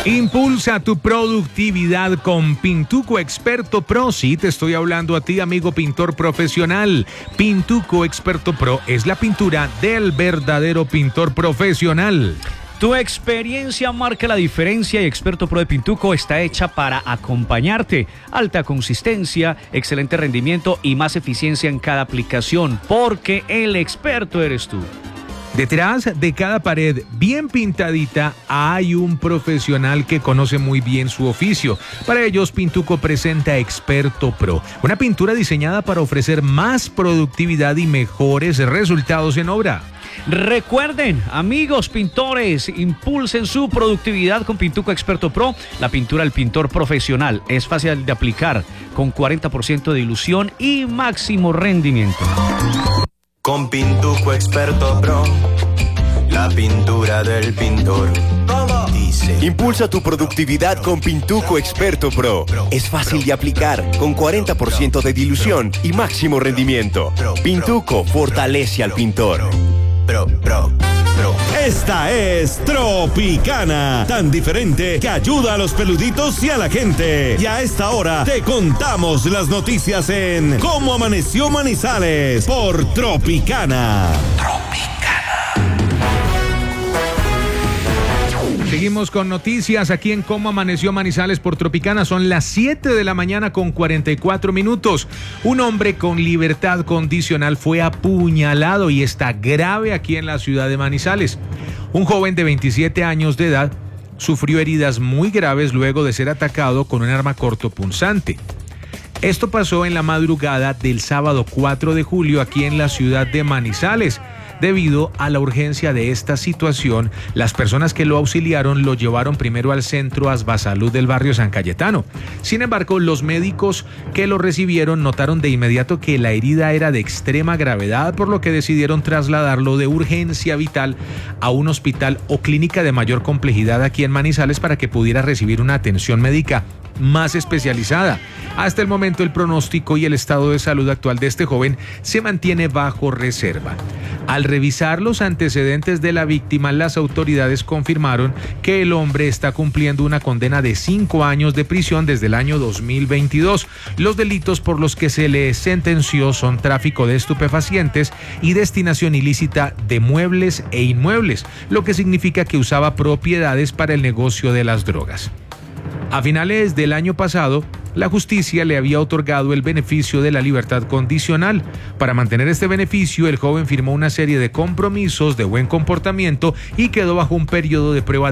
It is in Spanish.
Impulsa tu productividad con Pintuco Experto Pro. Sí, te estoy hablando a ti, amigo pintor profesional. Pintuco Experto Pro es la pintura del verdadero pintor profesional. Tu experiencia marca la diferencia y Experto Pro de Pintuco está hecha para acompañarte. Alta consistencia, excelente rendimiento y más eficiencia en cada aplicación, porque el experto eres tú. Detrás de cada pared bien pintadita hay un profesional que conoce muy bien su oficio. Para ellos, Pintuco presenta Experto Pro, una pintura diseñada para ofrecer más productividad y mejores resultados en obra. Recuerden, amigos pintores, impulsen su productividad con Pintuco Experto Pro, la pintura del pintor profesional. Es fácil de aplicar, con 40% de ilusión y máximo rendimiento. Con Pintuco Experto Pro, la pintura del pintor. Dice. Impulsa tu productividad con Pintuco Experto Pro. Es fácil de aplicar, con 40% de dilución y máximo rendimiento. Pintuco fortalece al pintor. Pro. Esta es Tropicana, tan diferente que ayuda a los peluditos y a la gente. Y a esta hora te contamos las noticias en Cómo Amaneció Manizales por Tropicana. Seguimos con noticias aquí en Cómo Amaneció Manizales por Tropicana. Son las 7 de la mañana con 44 minutos. Un hombre con libertad condicional fue apuñalado y está grave aquí en la ciudad de Manizales. Un joven de 27 años de edad sufrió heridas muy graves luego de ser atacado con un arma cortopunzante. Esto pasó en la madrugada del sábado 4 de julio aquí en la ciudad de Manizales. Debido a la urgencia de esta situación, las personas que lo auxiliaron lo llevaron primero al centro Asbasalud del barrio San Cayetano. Sin embargo, los médicos que lo recibieron notaron de inmediato que la herida era de extrema gravedad, por lo que decidieron trasladarlo de urgencia vital a un hospital o clínica de mayor complejidad aquí en Manizales para que pudiera recibir una atención médica más especializada. Hasta el momento, el pronóstico y el estado de salud actual de este joven se mantiene bajo reserva. Al revisar los antecedentes de la víctima, las autoridades confirmaron que el hombre está cumpliendo una condena de 5 años de prisión desde el año 2022. Los delitos por los que se le sentenció son tráfico de estupefacientes y destinación ilícita de muebles e inmuebles, lo que significa que usaba propiedades para el negocio de las drogas. A finales del año pasado, la justicia le había otorgado el beneficio de la libertad condicional. Para mantener este beneficio, el joven firmó una serie de compromisos de buen comportamiento y quedó bajo un periodo de prueba